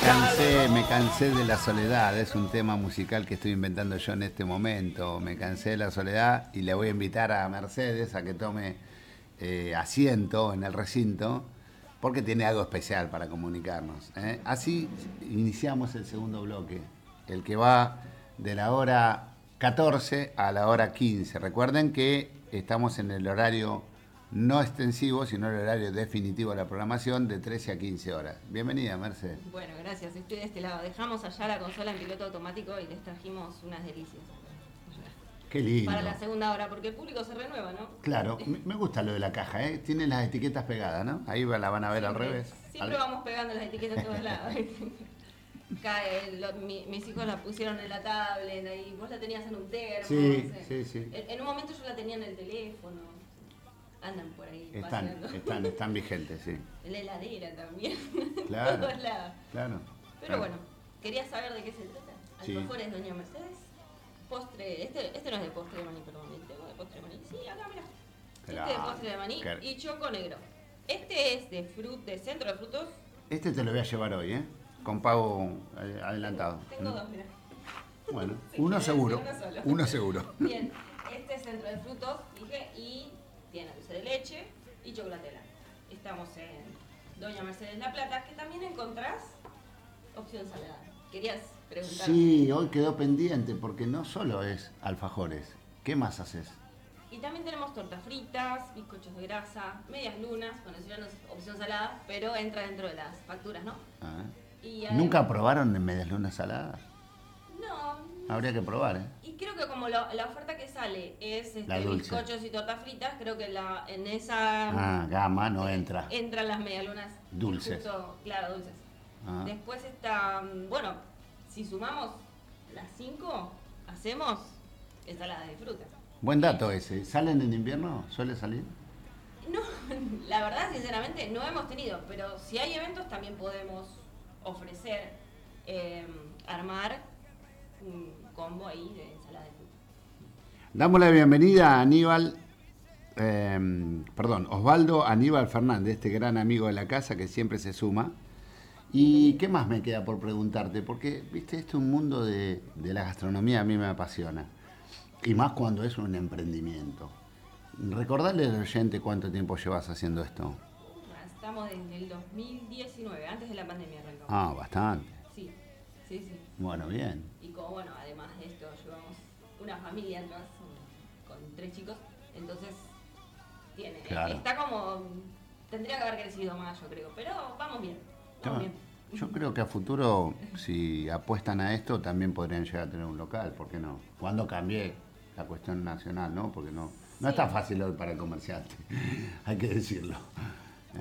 Me cansé de la soledad, es un tema musical que estoy inventando yo en este momento. Me cansé de la soledad y le voy a invitar a Mercedes a que tome asiento en el recinto porque tiene algo especial para comunicarnos. Así iniciamos el segundo bloque, el que va de la hora 14 a la hora 15. Recuerden que estamos en el horario no extensivo, sino el horario definitivo de la programación de 13 a 15 horas. Bienvenida, Mercedes. Bueno, gracias, estoy de este lado. Dejamos allá la consola en piloto automático y les trajimos unas delicias. Qué lindo. Para la segunda hora, porque el público se renueva, ¿no? Claro, me gusta lo de la caja, ¿eh? Tiene las etiquetas pegadas, ¿no? Ahí la van a ver Siempre, al revés. Siempre vamos pegando las etiquetas en todos lados. Mis hijos la pusieron en la tablet, ahí vos la tenías en un termo. Sí, no sé. sí. En un momento yo la tenía en el teléfono. Andan por ahí paseando. Están vigentes, sí. En la heladera también. Claro, en todos lados. Pero Pero bueno, quería saber de qué se trata. Sí. Alfajores Doña Mercedes. Postre, este no es de postre de maní, perdón, tengo de postre de maní. Sí, acá mira. Claro. Este de postre de maní y choco negro. Este es de centro de frutos. Este te lo voy a llevar hoy, ¿eh? Con pago adelantado. Tengo dos, mira. Bueno, Sí, uno seguro. Uno seguro. Bien, este es centro de frutos, dije, y tiene dulce de leche y chocolatela. Estamos en Doña Mercedes La Plata, que también encontrás opción salada. ¿Querías preguntar? Sí, hoy quedó pendiente porque no solo es alfajores. ¿Qué más haces? Y también tenemos tortas fritas, bizcochos de grasa, medias lunas, bueno, si no es opción salada, pero entra dentro de las facturas, ¿no? Ah. Y ¿Nunca probaron en medias lunas saladas? No. Habría que probar, ¿eh? Y creo que como la oferta que sale es bizcochos y tortas fritas, creo que en esa gama no entra. Entran las medialunas dulces. Claro, dulces. Después está, bueno, si sumamos las 5, hacemos ensalada de fruta. Buen dato ese. ¿Salen en invierno? ¿Suele salir? No, la verdad, sinceramente, no hemos tenido, pero si hay eventos también podemos ofrecer, armar un combo ahí de ensalada de fruta. Damos la bienvenida a Osvaldo Aníbal Fernández, este gran amigo de la casa que siempre se suma. ¿Y qué más me queda por preguntarte? Porque, viste, este es un mundo de la gastronomía, a mí me apasiona. Y más cuando es un emprendimiento. Recordarle al oyente cuánto tiempo llevas haciendo esto. Estamos desde el 2019, antes de la pandemia arrancamos. Ah, bastante. Sí. Bueno, bien. Y como, bueno, además de esto, llevamos una familia atrás con 3 chicos, entonces Claro. Está como, tendría que haber crecido más, yo creo, pero vamos bien. Yo creo que a futuro, si apuestan a esto, también podrían llegar a tener un local, ¿por qué no? Cuando cambie la cuestión nacional, ¿no? Porque no es tan fácil hoy para el comerciante, hay que decirlo.